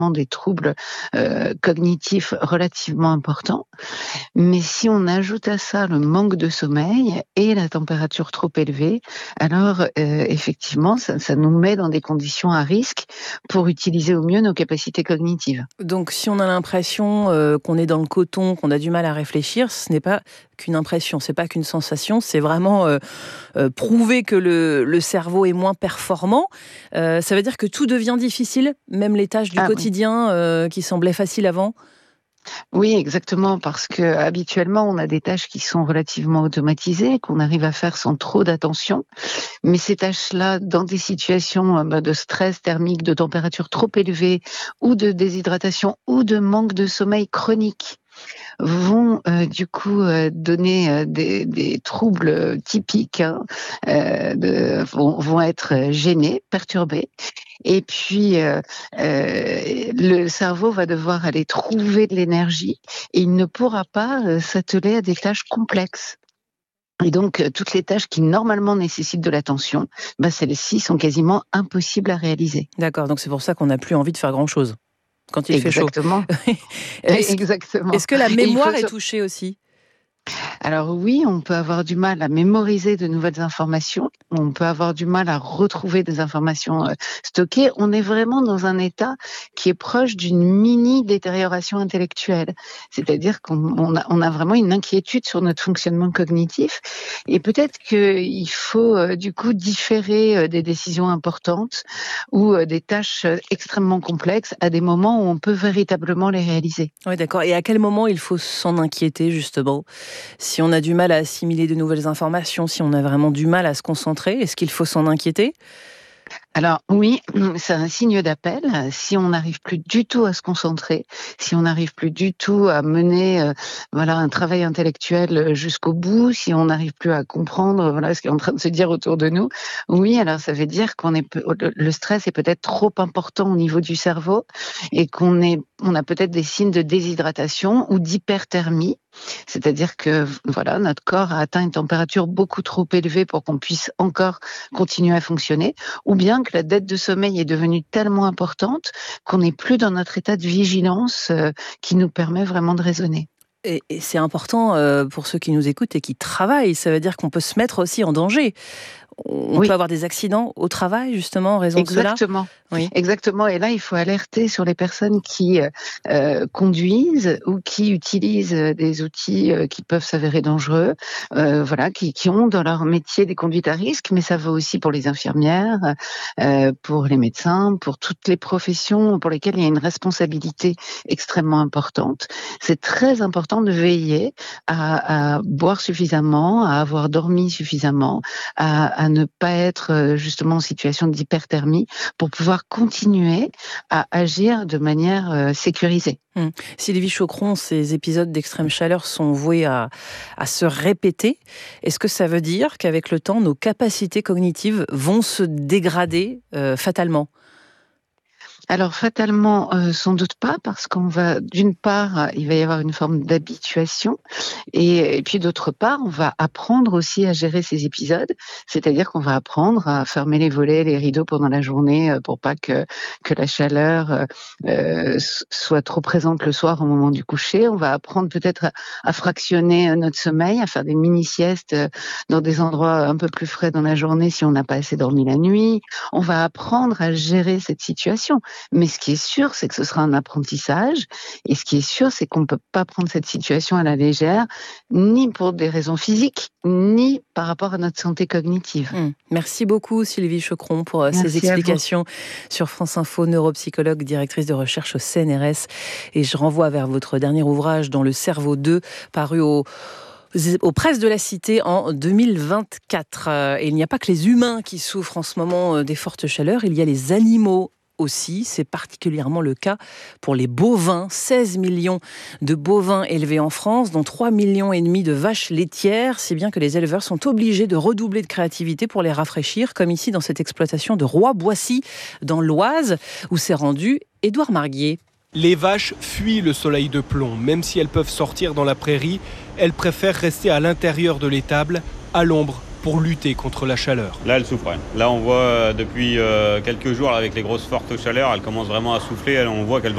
des troubles cognitifs relativement importants. Mais si on ajoute à ça le manque de sommeil et la température trop élevée, alors effectivement, ça nous met dans des conditions à risque pour utiliser au mieux nos capacités cognitives. Donc si on a l'impression qu'on est dans le coton, qu'on a du mal à réfléchir, ce n'est pas qu'une impression, c'est pas qu'une sensation, c'est vraiment prouver que le cerveau est moins performant. Ça veut dire que tout devient difficile, même les tâches du quotidien qui semblaient faciles avant? Oui, exactement, parce que habituellement, on a des tâches qui sont relativement automatisées, qu'on arrive à faire sans trop d'attention. Mais ces tâches-là, dans des situations de stress thermique, de température trop élevée, ou de déshydratation, ou de manque de sommeil chronique, vont du coup donner des troubles typiques, vont être gênés, perturbés. Et puis le cerveau va devoir aller trouver de l'énergie et il ne pourra pas s'atteler à des tâches complexes. Et donc toutes les tâches qui normalement nécessitent de l'attention, celles-ci sont quasiment impossibles à réaliser. D'accord, donc c'est pour ça qu'on n'a plus envie de faire grand-chose quand il fait chaud. Exactement. Exactement. Est-ce que la mémoire est touchée aussi ? Alors oui, on peut avoir du mal à mémoriser de nouvelles informations, on peut avoir du mal à retrouver des informations stockées. On est vraiment dans un état qui est proche d'une mini-détérioration intellectuelle. C'est-à-dire qu'on a vraiment une inquiétude sur notre fonctionnement cognitif. Et peut-être qu'il faut du coup différer des décisions importantes ou des tâches extrêmement complexes à des moments où on peut véritablement les réaliser. Oui, d'accord. Et à quel moment il faut s'en inquiéter, justement ? Si on a du mal à assimiler de nouvelles informations, si on a vraiment du mal à se concentrer, est-ce qu'il faut s'en inquiéter ? Alors oui, c'est un signe d'appel. Si on n'arrive plus du tout à se concentrer, si on n'arrive plus du tout à mener un travail intellectuel jusqu'au bout, si on n'arrive plus à comprendre ce qui est en train de se dire autour de nous, oui, alors ça veut dire le stress est peut-être trop important au niveau du cerveau et qu'on a peut-être des signes de déshydratation ou d'hyperthermie. C'est-à-dire que notre corps a atteint une température beaucoup trop élevée pour qu'on puisse encore continuer à fonctionner, ou bien que la dette de sommeil est devenue tellement importante qu'on n'est plus dans notre état de vigilance qui nous permet vraiment de raisonner. Et c'est important pour ceux qui nous écoutent et qui travaillent, ça veut dire qu'on peut se mettre aussi en danger. On peut avoir des accidents au travail, justement, en raison de cela. Oui. Exactement. Et là, il faut alerter sur les personnes qui conduisent ou qui utilisent des outils qui peuvent s'avérer dangereux, qui ont dans leur métier des conduites à risque, mais ça vaut aussi pour les infirmières, pour les médecins, pour toutes les professions pour lesquelles il y a une responsabilité extrêmement importante. C'est très important de veiller à boire suffisamment, à avoir dormi suffisamment, à ne pas être justement en situation d'hyperthermie pour pouvoir continuer à agir de manière sécurisée. Sylvie Choqueron, ces épisodes d'extrême chaleur sont voués à se répéter. Est-ce que ça veut dire qu'avec le temps, nos capacités cognitives vont se dégrader fatalement ? Alors fatalement, sans doute pas, parce d'une part, il va y avoir une forme d'habituation, et puis d'autre part, on va apprendre aussi à gérer ces épisodes, c'est-à-dire qu'on va apprendre à fermer les volets, les rideaux pendant la journée, pour pas que la chaleur soit trop présente le soir au moment du coucher. On va apprendre peut-être à fractionner notre sommeil, à faire des mini-siestes dans des endroits un peu plus frais dans la journée si on n'a pas assez dormi la nuit. On va apprendre à gérer cette situation. Mais ce qui est sûr, c'est que ce sera un apprentissage. Et ce qui est sûr, c'est qu'on ne peut pas prendre cette situation à la légère, ni pour des raisons physiques, ni par rapport à notre santé cognitive. Merci beaucoup Sylvie Choqueron pour ces explications sur France Info, neuropsychologue, directrice de recherche au CNRS. Et je renvoie vers votre dernier ouvrage, Dans le cerveau 2, paru aux presses de la Cité en 2024. Et il n'y a pas que les humains qui souffrent en ce moment des fortes chaleurs, il y a les animaux aussi. C'est particulièrement le cas pour les bovins. 16 millions de bovins élevés en France, dont 3,5 millions de vaches laitières, si bien que les éleveurs sont obligés de redoubler de créativité pour les rafraîchir, comme ici dans cette exploitation de Roy-Boissy, dans l'Oise, où s'est rendu Édouard Marguier. Les vaches fuient le soleil de plomb. Même si elles peuvent sortir dans la prairie, elles préfèrent rester à l'intérieur de l'étable, à l'ombre, pour lutter contre la chaleur. Là, elles souffrent. Là, on voit depuis quelques jours, avec les grosses fortes chaleurs, elles commencent vraiment à souffler. On voit qu'elles